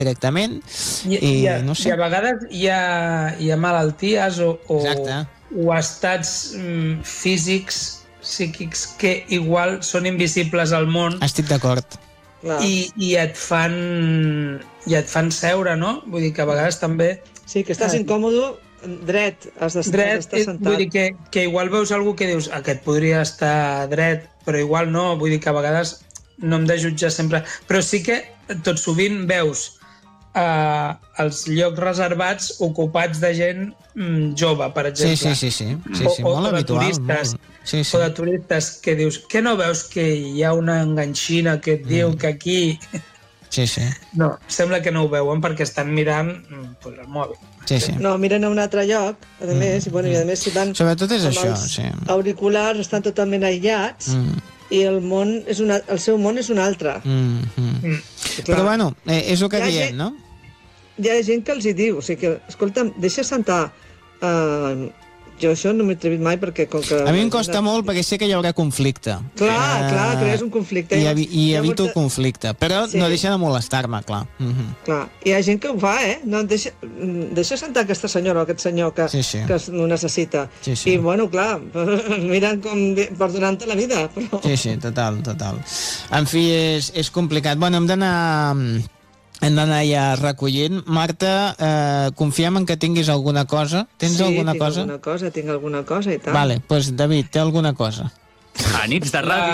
directament no sé. I a vegades hi ha malalties o estats físics, psíquics, que igual són invisibles al món. Estic d'acord. I et fan seure, no? Vull dir que a vegades també... Sí, que estàs incòmode dret, has d'estar sentat. Vull dir que igual veus algú que dius aquest podria estar dret, però igual no, vull dir que a vegades no hem de jutjar sempre, però sí que tot sovint veus els llocs reservats ocupats de gent jove, per exemple. Sí, molt habitual. O de turistes que dius, que no veus que hi ha una enganxina que et diu que aquí... Sí. No, sembla que no ho veuen perquè estan mirant el mòbil. Sí. No, miren a un altre lloc, a més, i a més si van... Sobretot és això, sí. Auriculars estan totalment aïllats i el seu món és un altre. Però bueno, és el que diem, no? Hi ha gent que els hi diu, o sigui que, escolta'm, deixa sentar... Jo això no m'he atrevit mai perquè... A mi em costa molt perquè sé que hi haurà conflicte. Clar, crees un conflicte. I evito el conflicte, però no deixa de molestar-me, clar. Clar, hi ha gent que ho fa, no, deixa sentar aquesta senyora o aquest senyor que ho necessita. I, bueno, clar, miren com perdonant-te la vida. Sí, total. En fi, és complicat. Bueno, hem d'anar ja recollint. Marta, confiem en que tinguis alguna cosa. Tens alguna cosa? Sí, tinc alguna cosa i tal. Vale, doncs David, té alguna cosa. A nits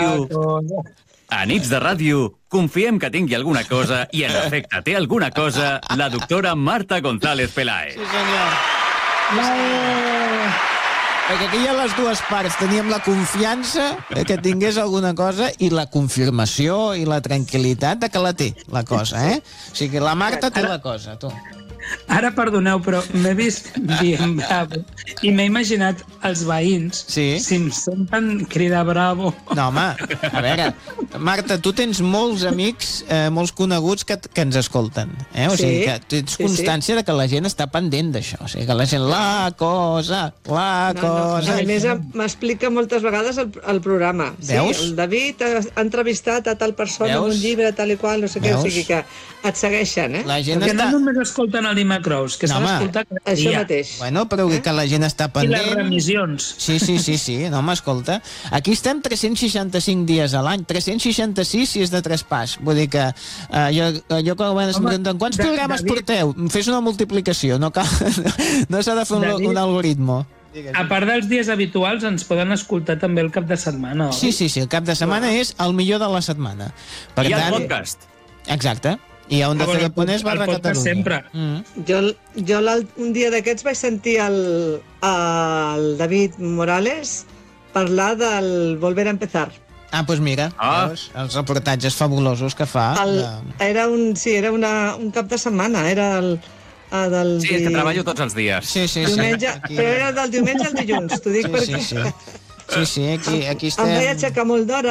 de ràdio, confiem que tingui alguna cosa i, en efecte, té alguna cosa la doctora Marta González Peláez. Sí, senyor. Perquè aquí hi ha les dues parts. Teníem la confiança que tingués alguna cosa i la confirmació i la tranquil·litat de que la té, la cosa, O sigui, la Marta té la cosa, tu. Ara, perdoneu, però m'he vist dient bravo i m'he imaginat els veïns si em senten cridar bravo. No, home, a veure, Marta, tu tens molts amics, molts coneguts que ens escolten, O sigui, que tens constància de que la gent està pendent d'això. O sigui, que la gent, la cosa... A més, m'explica moltes vegades el programa. Veus? Sí, el David ha entrevistat a tal persona amb un llibre, tal i qual, no sé què, o sigui que et segueixen, La gent perquè no només escolten el Dimacrous, que s'ha d'escoltar cada dia. Això mateix. Bueno, però que la gent està pendent. I les remissions. Sí. No, home, escolta. Aquí estem 365 dies a l'any. 366 si és de traspàs. Vull dir que jo quan es pregunten quants programes porteu? Fes una multiplicació. No s'ha de fer un algoritme. A part dels dies habituals, ens poden escoltar també el cap de setmana. Sí, el cap de setmana és el millor de la setmana. I el podcast. Exacte. I a Onda Cero Ponés barra Catalunya. Sempre. Jo un dia d'aquests vaig sentir el David Morales parlar del Volver a Empezar. Doncs mira, veus, els reportatges fabulosos que fa. Era un cap de setmana, era del... Sí, és que treballo tots els dies. Sí. Diumenge, però era del diumenge al dilluns, t'ho dic perquè... Sí, aquí estem... Em vaig aixecar molt d'hora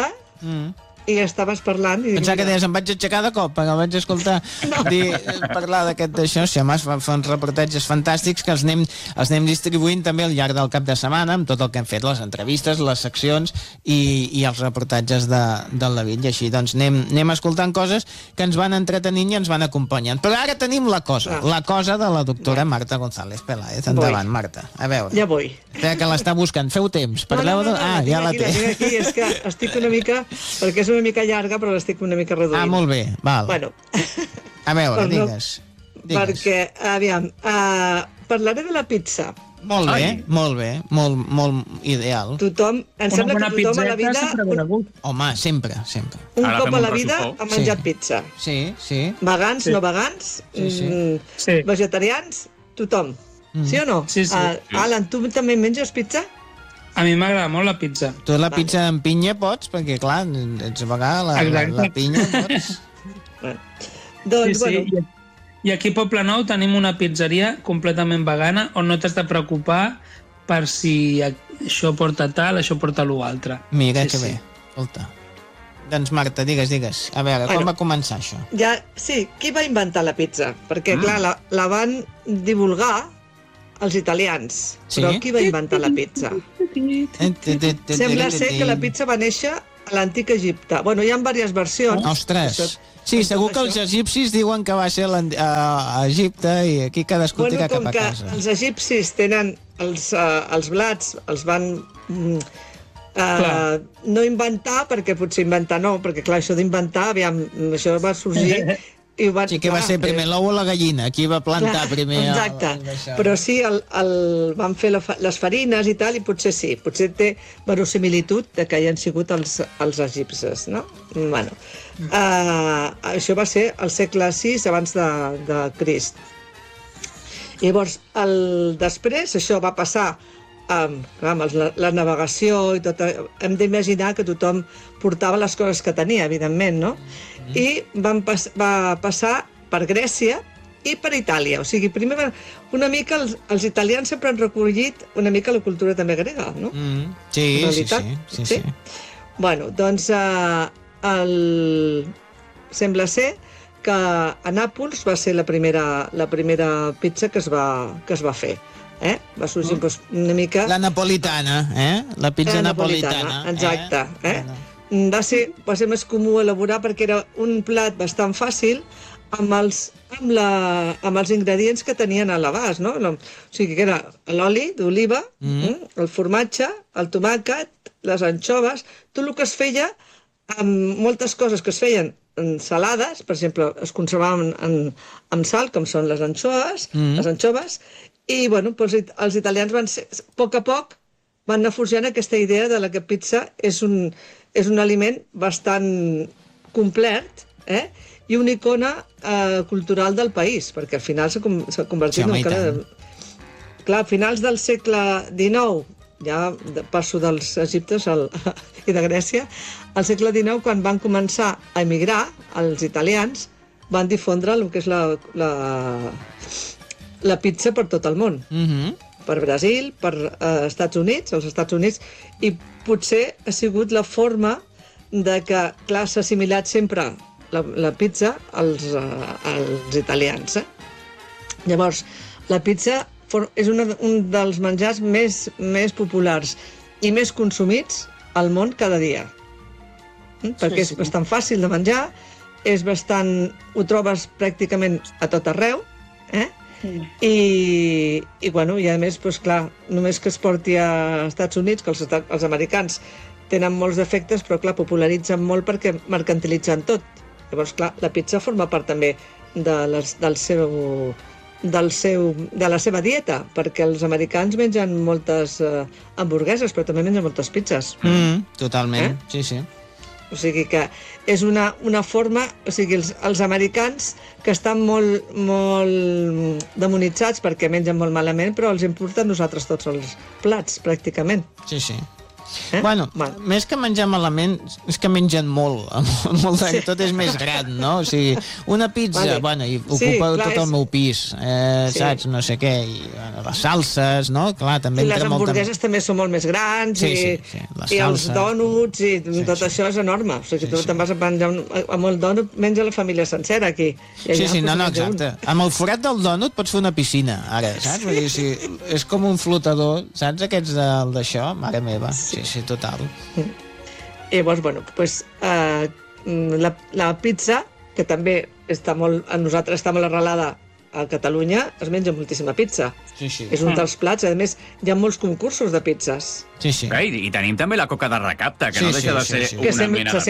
i estaves parlant... Pensava que deies, em vaig aixecar de cop, perquè vaig escoltar parlar d'això. Sí, home, fa uns reportatges fantàstics que els anem distribuint també al llarg del cap de setmana, amb tot el que hem fet, les entrevistes, les seccions i els reportatges del David. I així, doncs, anem escoltant coses que ens van entretenint i ens van acompanyant. Però ara tenim la cosa de la doctora Marta González Peláez. Endavant, Marta. A veure. Ja vull. Espera, que l'està buscant. Feu temps. Parleu de... ja la té. Aquí, és que estic una mica... Perquè és una mica llarga, però l'estic una mica reduint. Molt bé, val. Bueno. A veure, digues. Perquè, aviam, parlaré de la pizza. Molt bé, molt ideal. Em sembla que tothom a la vida... Home, sempre. Un cop a la vida ha menjat pizza. Sí. Vegans, no vegans, vegetarians, tothom. Sí o no? Sí. Alan, tu també menges pizza? A mi m'agrada molt la pizza. Tu la pizza amb pinya pots, perquè clar, ets vegà, la pinya pots. Doncs, bueno... I aquí a Poblenou tenim una pizzeria completament vegana on no t'has de preocupar per si això porta tal, això porta l'altre. Mira, que bé. Escolta. Doncs Marta, digues. A veure, com va començar això? Sí, qui va inventar la pizza? Perquè, clar, la van divulgar els italians. Però qui va inventar la pizza? Sembla ser que la pizza va néixer a l'antic Egipte. Bueno, hi ha diverses versions. Ostres! Sí, segur que els egipcis diuen que va ser a Egipte i aquí cadascú tira cap a casa. Com que els egipcis tenen els blats, els van no inventar, perquè potser inventar no, perquè clar, això d'inventar, aviam, això va sorgir... Sí, que va ser primer l'ou o la gallina, qui va plantar primer... Exacte, però sí, van fer les farines i tal, i potser sí, potser té verosimilitud de que hi han sigut els egipcis, no? Bueno, això va ser al segle VI abans de Crist. Llavors, després això va passar amb la navegació i tot, hem d'imaginar que tothom portava les coses que tenia, evidentment, no? I va passar per Grècia i per Itàlia. O sigui, primer una mica els italians sempre han recollit una mica la cultura també grega, no? Sí. Bueno, doncs sembla ser que a Nàpols va ser la primera pizza que es va fer. Va sorgir una mica... La napolitana, la pizza napolitana. Exacte. Va ser més comú elaborar perquè era un plat bastant fàcil amb els ingredients que tenien a l'abast, no? O sigui, que era l'oli d'oliva, el formatge, el tomàquet, les anxoves, tot el que es feia amb moltes coses que es feien salades, per exemple, es conservaven amb sal, com són les anxoves, i bueno, els italians a poc a poc van anar forjant aquesta idea de que pizza és un aliment bastant complet i una icona cultural del país, perquè al final s'ha convertit en un... Clar, a finals del segle XIX, ja passo dels egiptes i de Grècia, al segle XIX, quan van començar a emigrar, els italians van difondre el que és la pizza per tot el món. Per Brasil, per Estats Units, als Estats Units, i potser ha sigut la forma de que, clar, s'ha assimilat sempre la pizza als italians. Llavors, la pizza és un dels menjars més populars i més consumits al món cada dia. Perquè és bastant fàcil de menjar, ho trobes pràcticament a tot arreu, i a més, clar, només que es porti a Estats Units, que els americans tenen molts defectes, però clar, popularitzen molt perquè mercantilitzen tot. Llavors, clar, la pizza forma part també de la seva dieta, perquè els americans mengen moltes hamburgueses, però també mengen moltes pizzas. Totalment, sí. O sigui que és una forma... O sigui, els americans, que estan molt demonitzats perquè mengen molt malament, però els importen nosaltres tots els plats, pràcticament. Sí. Bueno, més que menjar malament, és que mengen molt tot és més gran, no? O sigui, una pizza, i ocupa tot el meu pis, saps? No sé què, i les salses, no? Clar, també i les hamburgueses també són molt més grans, i els dònuts, i tot això és enorme. O sigui, tu te'n vas a menjar amb el dònut, menja la família sencera aquí. Sí, no, exacte. Amb el forat del dònut pots fer una piscina, ara, saps? Vull dir, és com un flotador, saps? Aquests d'això, mare meva. Sí, total. Llavors, la pizza, que també nosaltres està molt arrelada a Catalunya, es menja moltíssima pizza. És un dels plats. A més, hi ha molts concursos de pizzas. I tenim també la coca de recapta, que no deixa de ser una mena de